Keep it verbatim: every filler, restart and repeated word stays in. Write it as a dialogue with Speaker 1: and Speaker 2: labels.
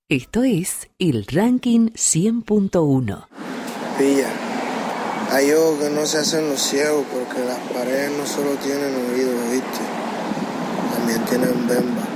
Speaker 1: Esto es el Ranking cien punto uno.
Speaker 2: Pilla, hay ojos que no se hacen los ciegos porque las paredes no solo tienen oídos, ¿viste? También tienen bemba.